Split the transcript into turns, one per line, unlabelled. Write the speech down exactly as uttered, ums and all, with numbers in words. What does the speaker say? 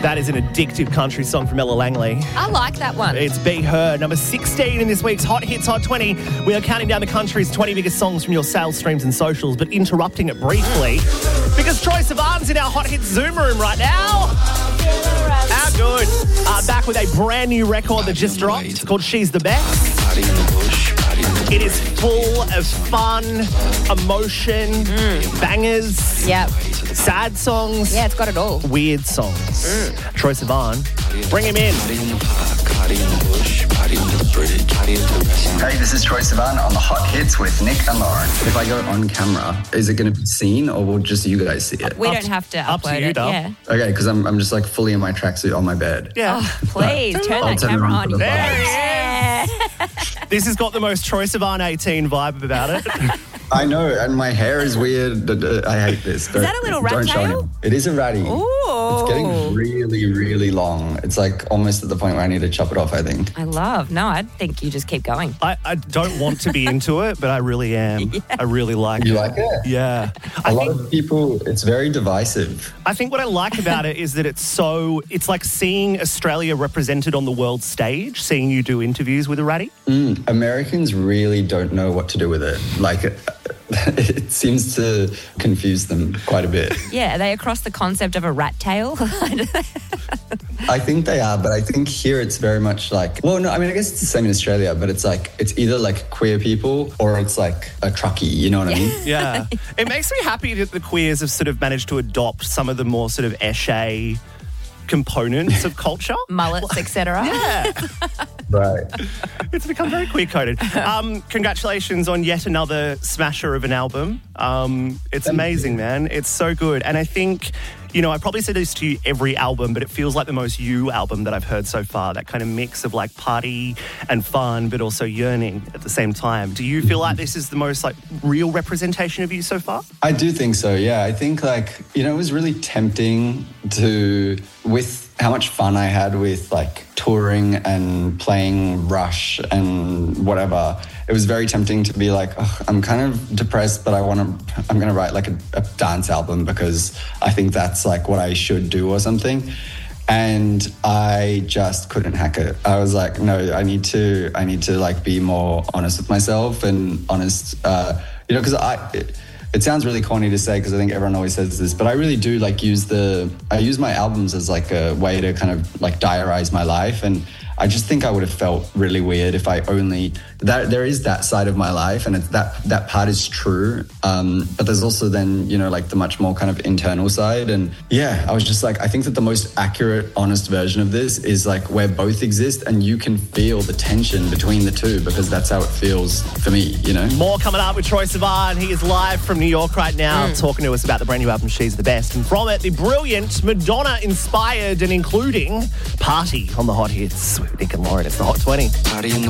That is an addictive country song from Ella Langley.
I like that one.
It's Be Her, number sixteen in this week's Hot Hits Hot twenty. We are counting down the country's twenty biggest songs from your sales, streams and socials, but interrupting it briefly because Troye Sivan's in our Hot Hits Zoom room right now. How good. Uh, back with a brand new record that just dropped. It's called She's the Best. It is full of fun, emotion, mm. bangers,
yep.
sad songs.
Yeah, it's got it all.
Weird songs. Mm. Troye Sivan, bring him in.
Hey, this is Troye Sivan on the Hot Hits with Nick and Lauren. If I go on camera, is it going to be seen or will just you guys see it?
We
up
don't have to
up
upload
to you,
it.
Dom.
Yeah.
Okay, because I'm, I'm just like fully in my tracksuit on my bed.
Yeah.
Oh, please, turn
I'll
that
turn
camera
around
on.
for the
There he
Yeah.
This has got the most Troye Sivan eighteen vibe about it.
I know, and my hair is weird. I hate this. Is
that a little rat tail?
It is a ratty.
Ooh.
It's getting really, really long. It's like almost at the point where I need to chop it off, I think.
I love. No, I think you just keep going.
I, I don't want to be into it, but I really am. Yeah. I really like
You
it.
like it?
Yeah.
A
I
lot
think,
of people, it's very divisive.
I think what I like about it is that it's so, it's like seeing Australia represented on the world stage, seeing you do interviews with a ratty.
Mm, Americans really don't know what to do with it. Like, it, it seems to confuse them quite a bit.
Yeah, are they across the concept of a rat tail?
I think they are, but I think here it's very much like, well, no, I mean, I guess it's the same in Australia, but it's like, it's either like queer people or it's like a truckie, you know what I mean?
Yeah. It makes me happy that the queers have sort of managed to adopt some of the more sort of esche components of culture.
Mullets, et cetera.
Yeah.
Right.
It's become very queer-coded. Um, congratulations on yet another smasher of an album. Um, it's
Thank
amazing,
you.
man. It's so good. And I think, you know, I probably say this to you every album, but it feels like the most you album that I've heard so far. That kind of mix of like party and fun, but also yearning at the same time. Do you feel like this is the most like real representation of you so far?
I do think so, yeah. I think like, you know, it was really tempting to, with how much fun I had with like touring and playing Rush and whatever, it was very tempting to be like, oh, I'm kind of depressed, but I want to, I'm going to write like a, a dance album because I think that's like what I should do or something. And I just couldn't hack it. I was like, no, I need to, I need to like be more honest with myself and honest, uh, you know, because I, it, it sounds really corny to say because I think everyone always says this, but I really do like use the, I use my albums as like a way to kind of like diarize my life. And I just think I would have felt really weird if I only, that there is that side of my life and it's that, that part is true. Um, but there's also then, you know, like the much more kind of internal side. And yeah, I was just like, I think that the most accurate, honest version of this is like where both exist and you can feel the tension between the two because that's how it feels for me, you know?
More coming up with Troye Sivan. He is live from New York right now mm. talking to us about the brand new album, She's the Best. And from it, the brilliant Madonna-inspired and including Party on the Hot Hits with Nick and Lauren. It's the Hot twenty.
Party in the